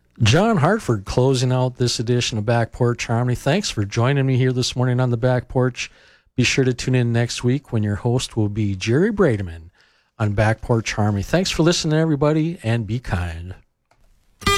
John Hartford closing out this edition of Back Porch Harmony. Thanks for joining me here this morning on the Back Porch. Be sure to tune in next week when your host will be Jerry Brademan on Back Porch Harmony. Thanks for listening, everybody, and be kind.